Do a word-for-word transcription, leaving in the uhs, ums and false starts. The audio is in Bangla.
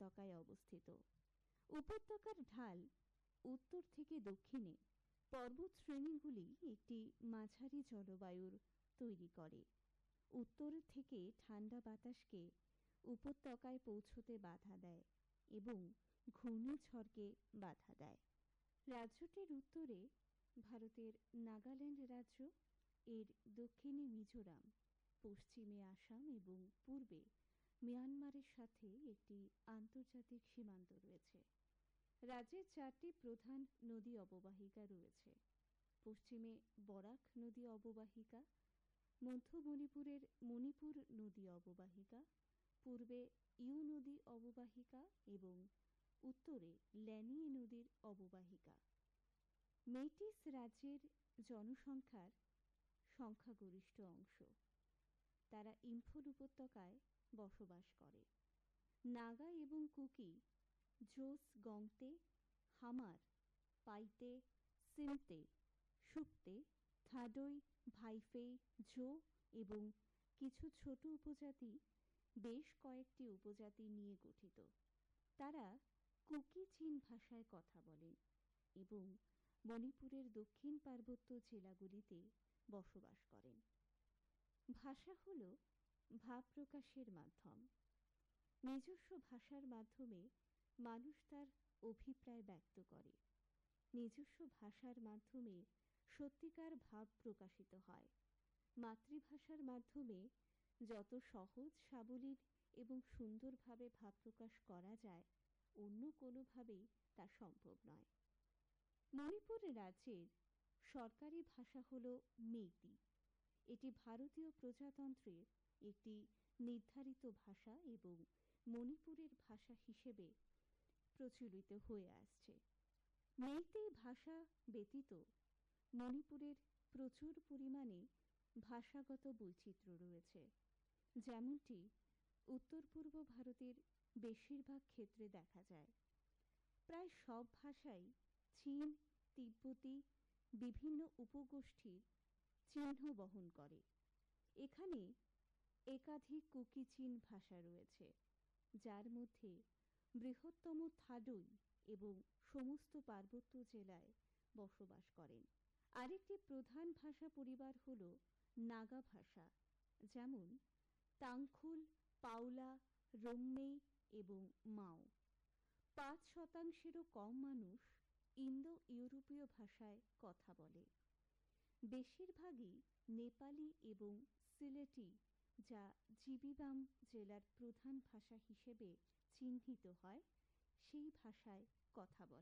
উপত্যকায় অবস্থিত। উপত্যকার ঢাল উত্তর থেকে দক্ষিণে পর্বত শ্রেণীগুলি একটি মাঝারি জলবায়ুর তৈরি করে। উত্তর থেকে ঠান্ডা বাতাসকে উপত্যকায় পৌঁছতে বাধা দেয় এবং ঘূর্ণিঝড়কে বাধা দেয়। রাজ্যটির উত্তরে ভারতের নাগাল্যান্ড রাজ্য, এর দক্ষিণে মিজোরাম, পশ্চিমে আসাম এবং পূর্বে মিয়ানমারের সাথে একটি আন্তর্জাতিক সীমান্ত রয়েছে। রাজ্যের চারটি প্রধান নদী অববাহিকা রয়েছে। পশ্চিমে বরাক নদী অববাহিকা, মধ্য মণিপুরের মণিপুর নদী অববাহিকা, পূর্বে ইউ নদী অববাহিকা এবং উত্তরে ল্যানিয়ে নদীর অববাহিকা। মেইটিস রাজ্যের জনসংখ্যার সংখ্যাগরিষ্ঠ অংশ। তারা ইম্ফল উপত্যকায় বসবাস করে। নাগা এবং কুকি জোস গংতে, হামার, পাইতে, সিমতে, শুক্তে, থাডই, ভাইফেই, জো এবং কিছু ছোট উপজাতি বেশ কয়েকটি উপজাতি নিয়ে গঠিত। তারা কুকি চীন ভাষায় কথা বলেন এবং মণিপুরের দক্ষিণ পার্বত্য জেলাগুলিতে বসবাস করেন। ভাষা হল ভাব প্রকাশের মাধ্যম। নিজস্ব ভাষার মাধ্যমে মানুষ তার অভিপ্রায় ব্যক্ত করে। নিজস্ব ভাষার মাধ্যমে সত্যিকার ভাব প্রকাশিত হয়। মাতৃভাষার মাধ্যমে যত সহজ, সাবলীল এবং সুন্দরভাবে ভাব প্রকাশ করা যায়, অন্য কোনোভাবেই তা সম্ভব নয়। মণিপুর রাজ্যের সরকারি ভাষা হল মেইতি। এটি ভারতীয় প্রজাতন্ত্রের একটি নির্ধারিত ভাষা এবং মণিপুরের ভাষা হিসেবে প্রচলিত হয়ে আসছে। মেইতেই ভাষা ব্যতীত মণিপুরের প্রচুর পরিমাণে ভাষাগত বৈচিত্র্য রয়েছে, যেমনটি উত্তর পূর্ব ভারতের বেশিরভাগ ক্ষেত্রে দেখা যায়। প্রায় সব ভাষাই চীন, তিব্বতী বিভিন্ন উপগোষ্ঠীর চিহ্ন বহন করে। এখানে একাধিক কুকি চীন ভাষা রয়েছে, যার মধ্যে বৃহত্তম থাডই এবং সমস্ত পার্বত্য জেলায় বসবাস করেন। আরেকটি প্রধান ভাষা পরিবার হল নাগা ভাষা, যেমন তাংখুল, পাওলা, রোংমেই এবং মাও। পাঁচ শতাংশেরও কম মানুষ ইন্দো ইউরোপীয় ভাষায় কথা বলে। বেশিরভাগই নেপালি এবং সিলেটি, যা জিরিবাম জেলার প্রধান ভাষা হিসেবে চিহ্নিত হয়, সেই ভাষায় কথা বলে।